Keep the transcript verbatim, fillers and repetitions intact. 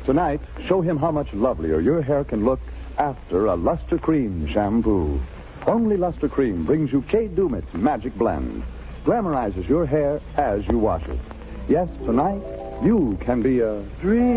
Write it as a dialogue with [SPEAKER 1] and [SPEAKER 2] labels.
[SPEAKER 1] Tonight, show him how much lovelier your hair can look after a Luster Cream shampoo. Only Luster Cream brings you Kay Daumit's Magic Blend. Glamorizes your hair as you wash it. Yes, tonight, you can be a dream.